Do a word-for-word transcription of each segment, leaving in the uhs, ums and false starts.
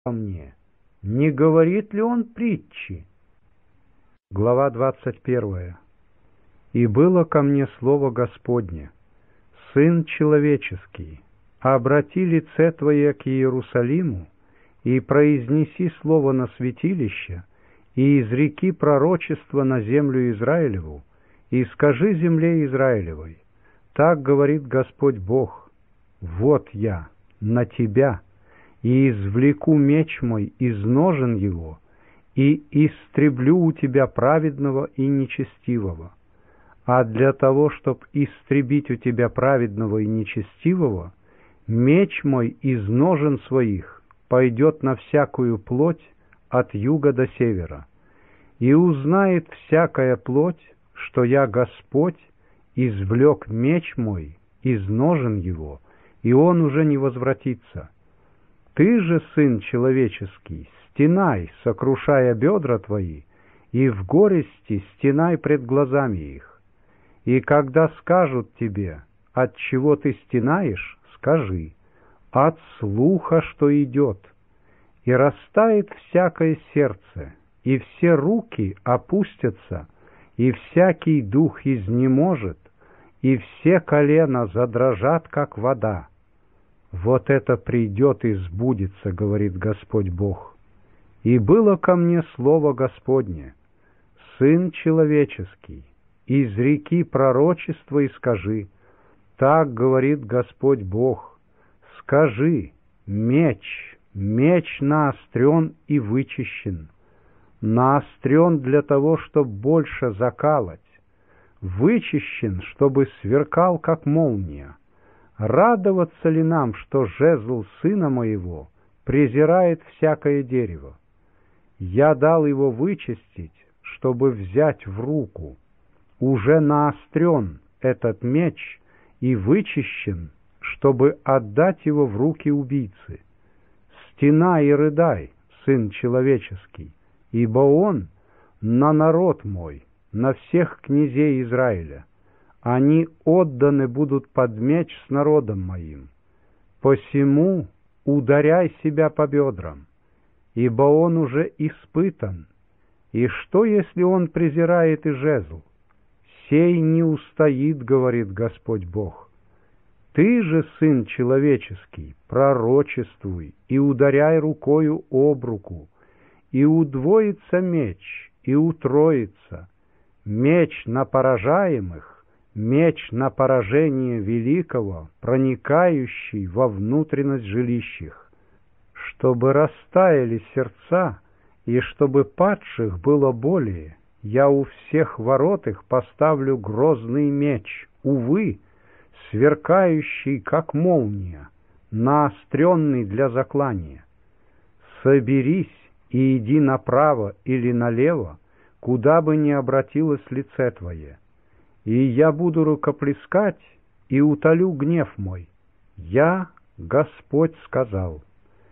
мне, не говорит ли он притчи? Глава двадцать первая. И было ко мне слово Господне: Сын человеческий, обрати лице твое к Иерусалиму, и произнеси слово на святилище, и изреки пророчество на землю Израилеву, и скажи земле Израилевой: так говорит Господь Бог: вот я на тебя, и извлеку меч мой из ножен его, и истреблю у тебя праведного и нечестивого. А для того, чтоб истребить у тебя праведного и нечестивого, меч мой из ножен своих пойдет на всякую плоть от юга до севера. И узнает всякая плоть, что я Господь, извлек меч мой из ножен его, и он уже не возвратится. Ты же, сын человеческий, стенай, сокрушая бедра твои, и в горести стенай пред глазами их. И когда скажут тебе: от чего ты стенаешь, скажи: от слуха, что идет. И растает всякое сердце, и все руки опустятся, и всякий дух изнеможет, и все колена задрожат, как вода. Вот это придет и сбудется, говорит Господь Бог. И было ко мне слово Господне: Сын человеческий, изреки пророчество и скажи: так говорит Господь Бог, скажи: меч, меч наострен и вычищен, наострен для того, чтобы больше закалать, вычищен, чтобы сверкал, как молния. Радоваться ли нам, что жезл сына моего презирает всякое дерево? Я дал его вычистить, чтобы взять в руку. Уже наострен этот меч и вычищен, чтобы отдать его в руки убийцы. Стенай и рыдай, сын человеческий, ибо он на народ мой, на всех князей Израиля. Они отданы будут под меч с народом моим. Посему ударяй себя по бедрам, ибо он уже испытан. И что, если он презирает и жезл? Сей не устоит, говорит Господь Бог. Ты же, сын человеческий, пророчествуй и ударяй рукою об руку, и удвоится меч, и утроится, меч на поражаемых, меч на поражение великого, проникающий во внутренность жилищих, чтобы растаяли сердца, и чтобы падших было более. Я у всех ворот их поставлю грозный меч, увы, сверкающий, как молния, наостренный для заклания. Соберись и иди направо или налево, куда бы ни обратилось лице твое. И я буду рукоплескать и утолю гнев мой. Я, Господь, сказал.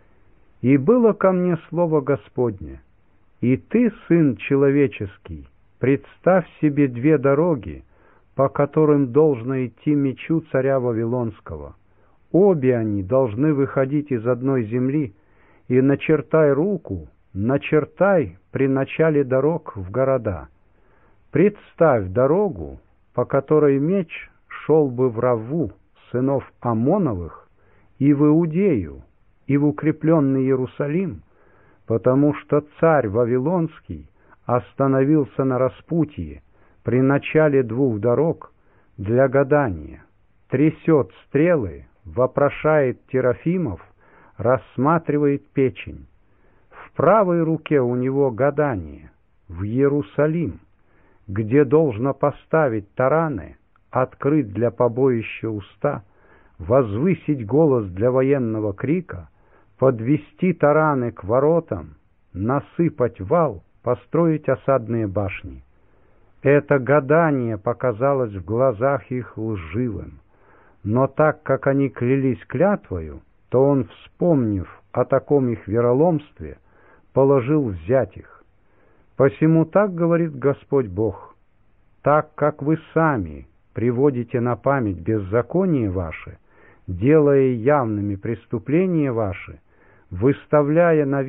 И было ко мне слово Господне: и ты, сын человеческий, представь себе две дороги, по которым должно идти мечу царя Вавилонского. Обе они должны выходить из одной земли, и начертай руку, начертай при начале дорог в города. Представь дорогу, по которой меч шел бы в Равву сынов Амоновых, и в Иудею, и в укрепленный Иерусалим, потому что царь Вавилонский остановился на распутье при начале двух дорог для гадания, трясет стрелы, вопрошает терафимов, рассматривает печень. В правой руке у него гадание, в Иерусалим, где должно поставить тараны, открыть для побоища уста, возвысить голос для военного крика, подвести тараны к воротам, насыпать вал, построить осадные башни. Это гадание показалось в глазах их лживым, но так как они клялись клятвою, то он, вспомнив о таком их вероломстве, положил взять их. Посему так говорит Господь Бог: так как вы сами приводите на память беззаконие ваше, делая явными преступления ваши, выставляя на